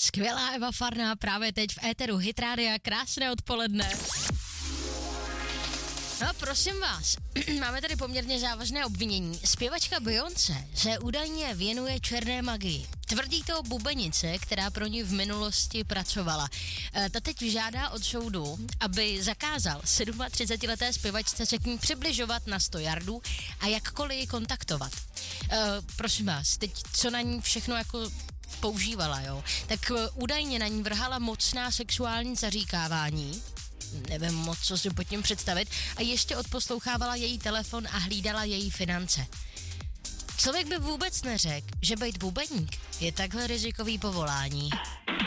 Skvělá Eva Farná právě teď v éteru Hit Rádia, krásné odpoledne. No prosím vás, máme tady poměrně závažné obvinění. Zpěvačka Beyoncé se údajně věnuje černé magii. Tvrdí to bubenice, která pro ní v minulosti pracovala. Ta teď žádá od soudu, aby zakázal 37leté zpěvačce se k ní přibližovat na 100 yardů a jakkoliv ji kontaktovat. Prosím vás, teď co na ní všechno jako používala, jo? Tak údajně na ní vrhala mocná sexuální zaříkávání, nevím moc, co si pod tím představit, a ještě odposlouchávala její telefon a hlídala její finance. Člověk by vůbec neřekl, že být bubeník je takhle rizikový povolání.